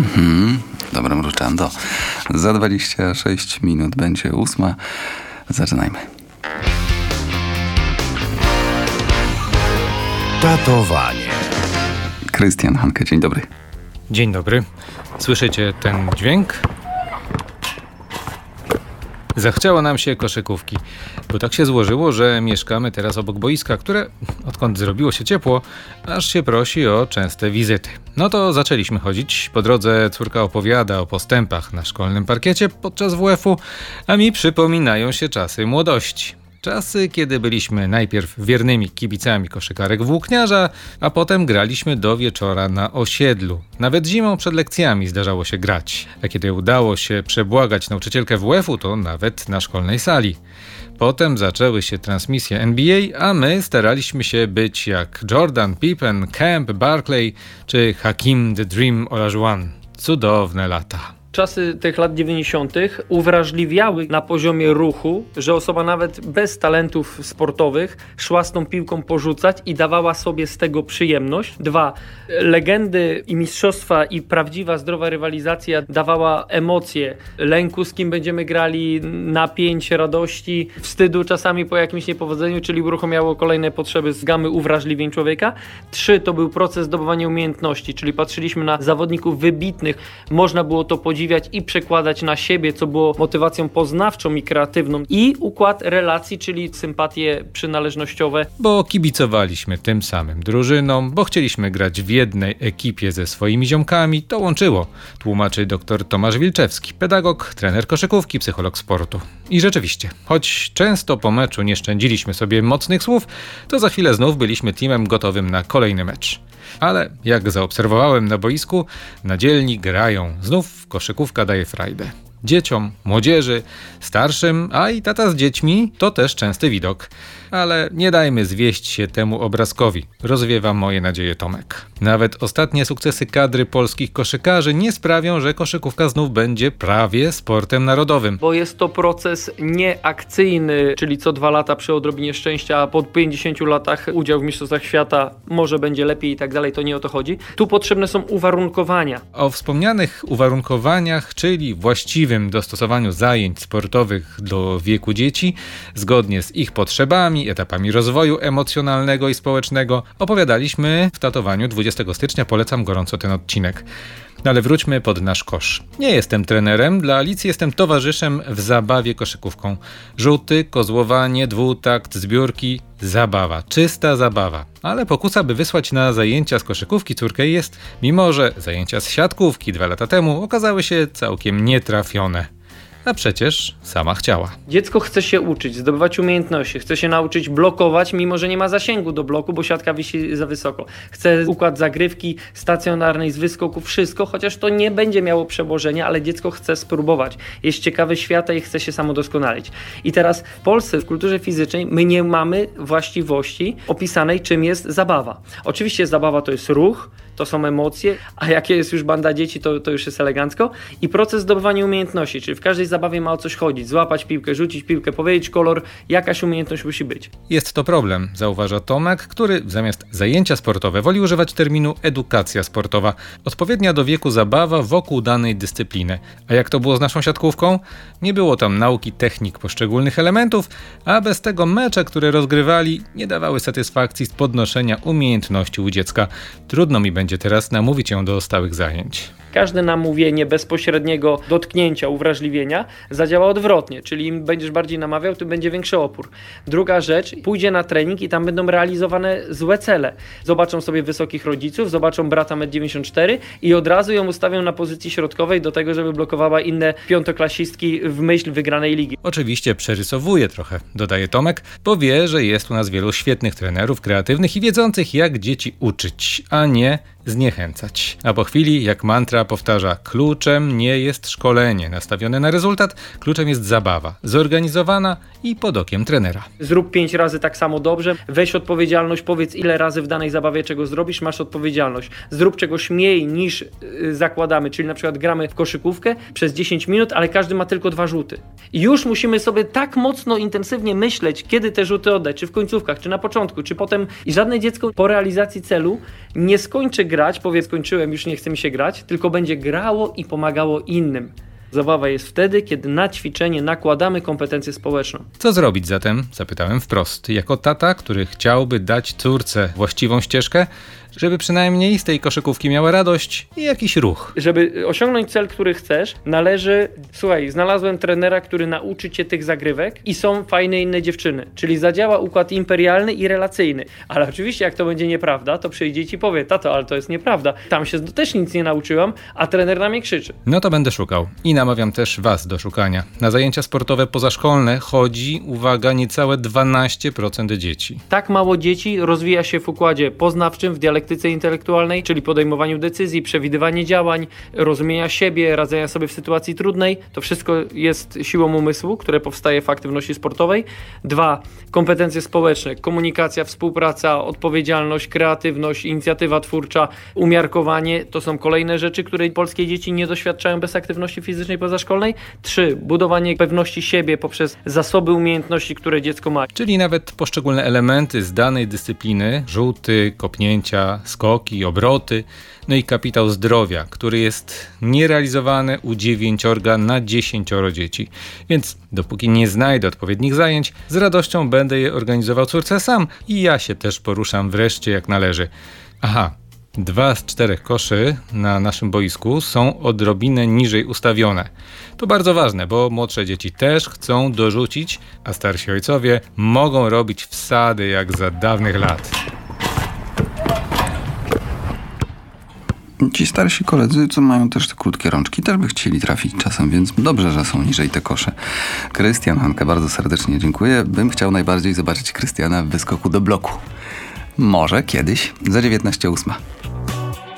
Dobra, mruczando. Za 26 minut będzie 8. Zaczynajmy. Datowanie. Krystian Hanke, dzień dobry. Dzień dobry. Słyszycie ten dźwięk? Zachciało nam się koszykówki, bo tak się złożyło, że mieszkamy teraz obok boiska, które, odkąd zrobiło się ciepło, aż się prosi o częste wizyty. No to zaczęliśmy chodzić. Po drodze córka opowiada o postępach na szkolnym parkiecie podczas WF-u, a mi przypominają się czasy młodości. Czasy, kiedy byliśmy najpierw wiernymi kibicami koszykarek włókniarza, a potem graliśmy do wieczora na osiedlu. Nawet zimą przed lekcjami zdarzało się grać. A kiedy udało się przebłagać nauczycielkę WF-u, to nawet na szkolnej sali. Potem zaczęły się transmisje NBA, a my staraliśmy się być jak Jordan, Pippen, Kemp, Barkley czy Hakim The Dream Olajuwon. Cudowne lata. Czasy tych lat 90. uwrażliwiały na poziomie ruchu, że osoba nawet bez talentów sportowych szła z tą piłką porzucać i dawała sobie z tego przyjemność. 2. Legendy i mistrzostwa i prawdziwa, zdrowa rywalizacja dawała emocje lęku, z kim będziemy grali, napięć, radości, wstydu czasami po jakimś niepowodzeniu, czyli uruchamiało kolejne potrzeby z gamy uwrażliwień człowieka. 3. To był proces zdobywania umiejętności, czyli patrzyliśmy na zawodników wybitnych, można było to podziwiać i przekładać na siebie, co było motywacją poznawczą i kreatywną, i układ relacji, czyli sympatie przynależnościowe. Bo kibicowaliśmy tym samym drużynom, bo chcieliśmy grać w jednej ekipie ze swoimi ziomkami, to łączyło, tłumaczy dr Tomasz Wilczewski, pedagog, trener koszykówki, psycholog sportu. I rzeczywiście, choć często po meczu nie szczędziliśmy sobie mocnych słów, to za chwilę znów byliśmy teamem gotowym na kolejny mecz. Ale jak zaobserwowałem na boisku, na dzielni grają. Znów koszykówka daje frajdę. Dzieciom, młodzieży, starszym, a i tata z dziećmi to też częsty widok. Ale nie dajmy zwieść się temu obrazkowi. Rozwiewa moje nadzieje Tomek. Nawet ostatnie sukcesy kadry polskich koszykarzy nie sprawią, że koszykówka znów będzie prawie sportem narodowym. Bo jest to proces nieakcyjny, czyli co 2 lata przy odrobinie szczęścia, a po 50 latach udział w Mistrzostwach Świata może będzie lepiej i tak dalej, to nie o to chodzi. Tu potrzebne są uwarunkowania. O wspomnianych uwarunkowaniach, czyli właściwym dostosowaniu zajęć sportowych do wieku dzieci, zgodnie z ich potrzebami, etapami rozwoju emocjonalnego i społecznego, opowiadaliśmy w Tatowaniu 20 stycznia. Polecam gorąco ten odcinek. Ale wróćmy pod nasz kosz. Nie jestem trenerem, dla Alicji jestem towarzyszem w zabawie koszykówką. Rzuty, kozłowanie, dwutakt, zbiórki, zabawa, czysta zabawa. Ale pokusa, by wysłać na zajęcia z koszykówki córkę jest, mimo że zajęcia z siatkówki 2 lata temu okazały się całkiem nietrafione. A przecież sama chciała. Dziecko chce się uczyć, zdobywać umiejętności, chce się nauczyć blokować, mimo że nie ma zasięgu do bloku, bo siatka wisi za wysoko. Chce układ zagrywki stacjonarnej z wyskoku, wszystko, chociaż to nie będzie miało przełożenia, ale dziecko chce spróbować. Jest ciekawe świata i chce się samodoskonalić. I teraz w Polsce, w kulturze fizycznej, my nie mamy właściwości opisanej, czym jest zabawa. Oczywiście zabawa to jest ruch, to są emocje, a jakie jest już banda dzieci, to już jest elegancko. I proces zdobywania umiejętności, czyli w każdej zabawie ma o coś chodzić. Złapać piłkę, rzucić piłkę, powiedzieć kolor, jakaś umiejętność musi być. Jest to problem, zauważa Tomek, który zamiast zajęcia sportowe woli używać terminu edukacja sportowa. Odpowiednia do wieku zabawa wokół danej dyscypliny. A jak to było z naszą siatkówką? Nie było tam nauki technik poszczególnych elementów, a bez tego mecze, które rozgrywali, nie dawały satysfakcji z podnoszenia umiejętności u dziecka. Trudno mi będzie teraz namówić ją do stałych zajęć. Każde namówienie bezpośredniego dotknięcia, uwrażliwienia zadziała odwrotnie, czyli im będziesz bardziej namawiał, tym będzie większy opór. Druga rzecz, pójdzie na trening i tam będą realizowane złe cele. Zobaczą sobie wysokich rodziców, zobaczą brata 1,94 m i od razu ją ustawią na pozycji środkowej do tego, żeby blokowała inne piątoklasistki w myśl wygranej ligi. Oczywiście przerysowuje trochę, dodaje Tomek, bo wie, że jest u nas wielu świetnych trenerów kreatywnych i wiedzących, jak dzieci uczyć, a nie zniechęcać. A po chwili, jak mantra powtarza, kluczem nie jest szkolenie nastawione na rezultat, kluczem jest zabawa, zorganizowana i pod okiem trenera. Zrób 5 razy tak samo dobrze, weź odpowiedzialność, powiedz ile razy w danej zabawie czego zrobisz, masz odpowiedzialność. Zrób czegoś mniej niż zakładamy, czyli na przykład gramy w koszykówkę przez 10 minut, ale każdy ma tylko 2 rzuty. I już musimy sobie tak mocno, intensywnie myśleć, kiedy te rzuty oddać, czy w końcówkach, czy na początku, czy potem. I żadne dziecko po realizacji celu nie skończy gry grać, powie skończyłem, już nie chce mi się grać, tylko będzie grało i pomagało innym. Zabawa jest wtedy, kiedy na ćwiczenie nakładamy kompetencję społeczną. Co zrobić zatem? Zapytałem wprost. Jako tata, który chciałby dać córce właściwą ścieżkę, żeby przynajmniej z tej koszykówki miała radość i jakiś ruch. Żeby osiągnąć cel, który chcesz, należy... Słuchaj, znalazłem trenera, który nauczy cię tych zagrywek i są fajne inne dziewczyny. Czyli zadziała układ imperialny i relacyjny. Ale oczywiście jak to będzie nieprawda, to przyjdzie i ci powie: tato, ale to jest nieprawda. Tam się też nic nie nauczyłam, a trener na mnie krzyczy. No to będę szukał. I namawiam też was do szukania. Na zajęcia sportowe pozaszkolne chodzi, uwaga, niecałe 12% dzieci. Tak mało dzieci rozwija się w układzie poznawczym, w dialektyce intelektualnej, czyli podejmowaniu decyzji, przewidywanie działań, rozumienia siebie, radzenia sobie w sytuacji trudnej. To wszystko jest siłą umysłu, które powstaje w aktywności sportowej. 2. Kompetencje społeczne, komunikacja, współpraca, odpowiedzialność, kreatywność, inicjatywa twórcza, umiarkowanie. To są kolejne rzeczy, które polskie dzieci nie doświadczają bez aktywności fizycznej pozaszkolnej. 3. Budowanie pewności siebie poprzez zasoby umiejętności, które dziecko ma. Czyli nawet poszczególne elementy z danej dyscypliny, rzuty, kopnięcia, skoki, obroty, no i kapitał zdrowia, który jest nierealizowany u 9 na 10 dzieci. Więc dopóki nie znajdę odpowiednich zajęć, z radością będę je organizował córce sam i ja się też poruszam wreszcie jak należy. Aha, 2 z 4 koszy na naszym boisku są odrobinę niżej ustawione. To bardzo ważne, bo młodsze dzieci też chcą dorzucić, a starsi ojcowie mogą robić wsady jak za dawnych lat. Ci starsi koledzy, co mają też te krótkie rączki, też by chcieli trafić czasem, więc dobrze, że są niżej te kosze. Krystian, Hanka, bardzo serdecznie dziękuję. Bym chciał najbardziej zobaczyć Krystiana w wyskoku do bloku. Może kiedyś za 19:08.